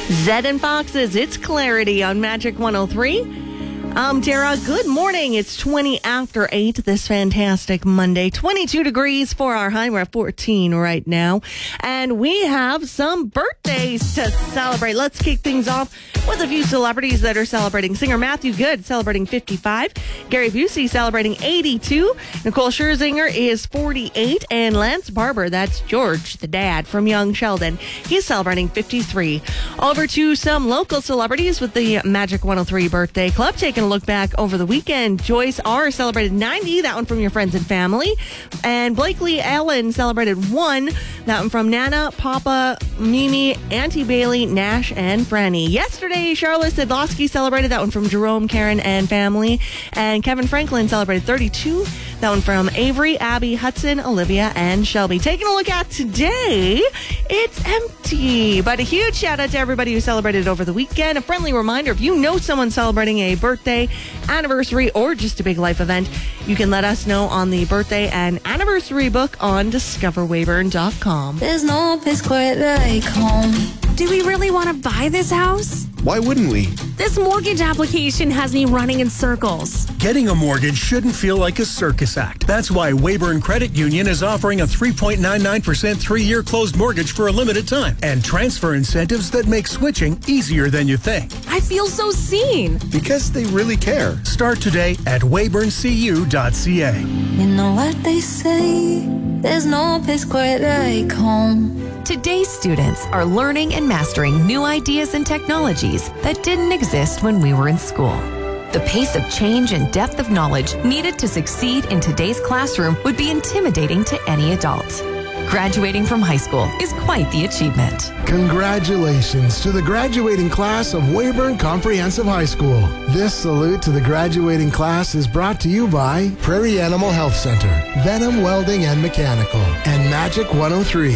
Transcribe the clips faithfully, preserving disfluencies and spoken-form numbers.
Zed and Foxes, it's Clarity on Magic one oh three. I'm Tara. Good morning. It's twenty after eight this fantastic Monday. twenty-two degrees for our high. We're at fourteen right now. And we have some birthdays to celebrate. Let's kick things off with a few celebrities that are celebrating. Singer Matthew Good celebrating fifty-five. Gary Busey celebrating eighty-two. Nicole Scherzinger is forty-eight. And Lance Barber, that's George, the dad from Young Sheldon, he's celebrating fifty-three. Over to some local celebrities with the Magic one oh three Birthday Club. Taking a look back over the weekend. Joyce R. celebrated ninety. That one from your friends and family. And Blakely Allen celebrated one. That one from Nana, Papa, Mimi, Auntie Bailey, Nash, and Franny. Yesterday, Charlotte Sidlowski celebrated. That one from Jerome, Karen, and family. And Kevin Franklin celebrated thirty-two. That one from Avery, Abby, Hudson, Olivia, and Shelby. Taking a look at today, it's empty. But a huge shout out to everybody who celebrated over the weekend. A friendly reminder, if you know someone celebrating a birthday, anniversary, or just a big life event, you can let us know on the birthday and anniversary book on discover weyburn dot com. There's no place quite like home. Do we really want to buy this house? Why wouldn't we? This mortgage application has me running in circles. Getting a mortgage shouldn't feel like a circus act. That's why Weyburn Credit Union is offering a three point nine nine percent three-year closed mortgage for a limited time and transfer incentives that make switching easier than you think. I feel so seen. Because they really care. Start today at weyburn c u dot c a. You know what they say, there's no place quite like home. Today's students are learning and mastering new ideas and technologies that didn't exist when we were in school. The pace of change and depth of knowledge needed to succeed in today's classroom would be intimidating to any adult. Graduating from high school is quite the achievement. Congratulations to the graduating class of Weyburn Comprehensive High School. This salute to the graduating class is brought to you by Prairie Animal Health Center, Venom Welding and Mechanical, and Magic one oh three.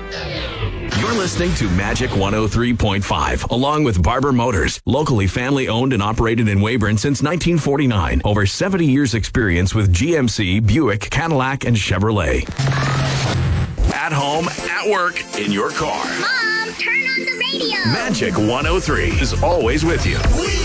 You're listening to Magic one oh three point five, along with Barber Motors, locally family-owned and operated in Weyburn since nineteen forty-nine. Over seventy years experience with G M C, Buick, Cadillac, and Chevrolet. At home, at work, in your car. Mom, turn on the radio. Magic one oh three is always with you.